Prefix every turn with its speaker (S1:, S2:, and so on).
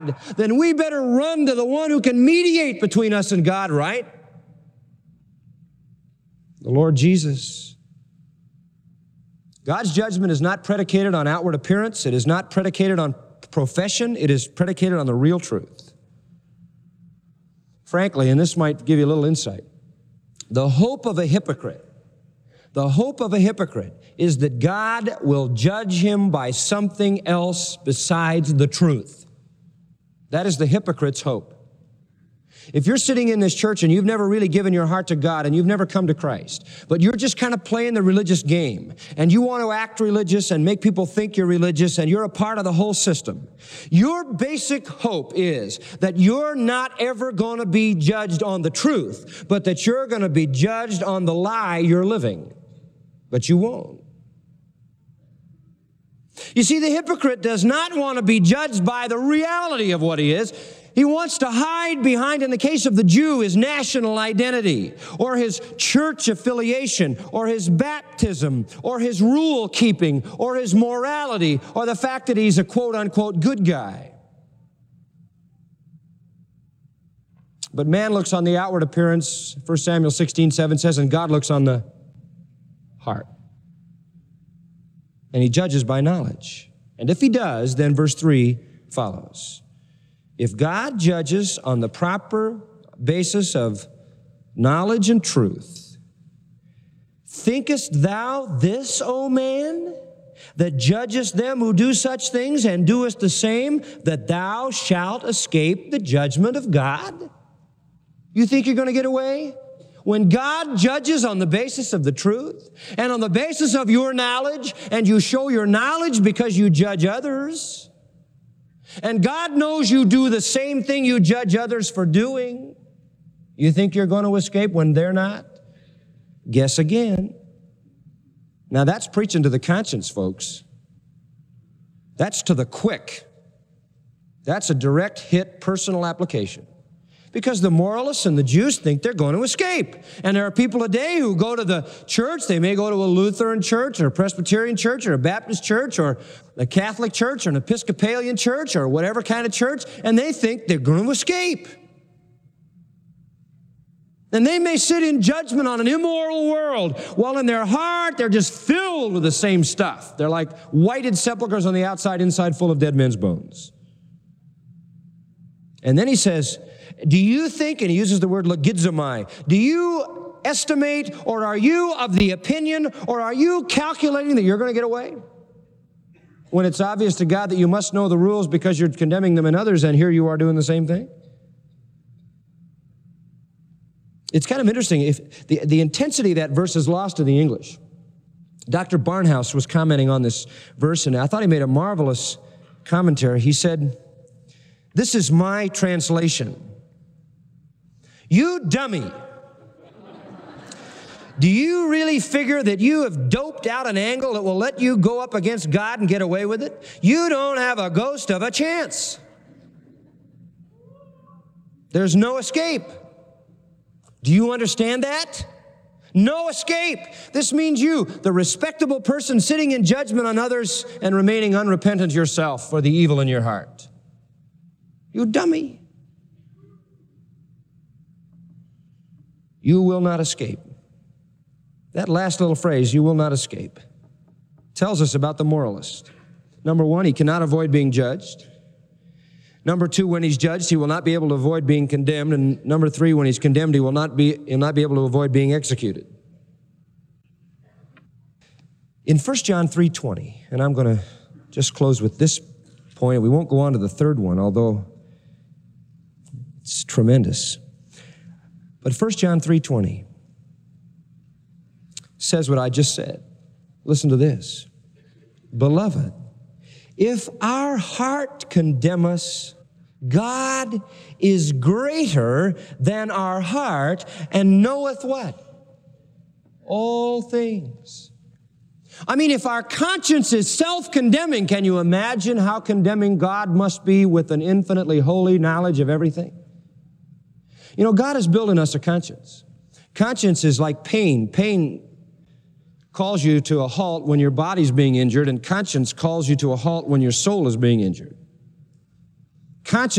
S1: God, then we better run to the one who can mediate between us and God, right? The Lord Jesus. God's judgment is not predicated on outward appearance. It is not predicated on profession. It is predicated on the real truth. Frankly, and this might give you a little insight, the hope of a hypocrite is that God will judge him by something else besides the truth. That is the hypocrite's hope. If you're sitting in this church and you've never really given your heart to God and you've never come to Christ, but you're just kind of playing the religious game and you want to act religious and make people think you're religious and you're a part of the whole system, your basic hope is that you're not ever going to be judged on the truth, but that you're going to be judged on the lie you're living. But you won't. You see, the hypocrite does not want to be judged by the reality of what he is. He wants to hide behind, in the case of the Jew, his national identity, or his church affiliation, or his baptism, or his rule keeping, or his morality, or the fact that he's a quote-unquote good guy. But man looks on the outward appearance, 1 Samuel 16:7 says, and God looks on the heart. And he judges by knowledge. And if he does, then verse 3 follows. If God judges on the proper basis of knowledge and truth, thinkest thou this, O man, that judgest them who do such things and doest the same, that thou shalt escape the judgment of God? You think you're going to get away? When God judges on the basis of the truth and on the basis of your knowledge, and you show your knowledge because you judge others, and God knows you do the same thing you judge others for doing, you think you're going to escape when they're not? Guess again. Now that's preaching to the conscience, folks. That's to the quick. That's a direct hit personal application. Because the moralists and the Jews think they're going to escape. And there are people today who go to the church. They may go to a Lutheran church or a Presbyterian church or a Baptist church or a Catholic church or an Episcopalian church or whatever kind of church, and they think they're going to escape. And they may sit in judgment on an immoral world, while in their heart they're just filled with the same stuff. They're like whited sepulchres on the outside, inside full of dead men's bones. And then he says, do you think, and he uses the word logizomai, do you estimate, or are you of the opinion, or are you calculating that you're going to get away? When it's obvious to God that you must know the rules because you're condemning them in others, and here you are doing the same thing? It's kind of interesting. If the intensity of that verse is lost in the English. Dr. Barnhouse was commenting on this verse, and I thought he made a marvelous commentary. He said, this is my translation. You dummy. Do you really figure that you have doped out an angle that will let you go up against God and get away with it? You don't have a ghost of a chance. There's no escape. Do you understand that? No escape. This means you, the respectable person sitting in judgment on others and remaining unrepentant yourself for the evil in your heart. You dummy. You will not escape. That last little phrase, you will not escape, tells us about the moralist. Number one, he cannot avoid being judged. Number two, when he's judged, he will not be able to avoid being condemned. And number three, when he's condemned, he'll not be able to avoid being executed. In 1 John 3:20, and I'm going to just close with this point. We won't go on to the third one, although it's tremendous. But 1 John 3:20 says what I just said. Listen to this. Beloved, if our heart condemn us, God is greater than our heart and knoweth what? All things. I mean, if our conscience is self-condemning, can you imagine how condemning God must be with an infinitely holy knowledge of everything? You know, God has built in us a conscience. Conscience is like pain. Pain calls you to a halt when your body's being injured, and conscience calls you to a halt when your soul is being injured. Conscience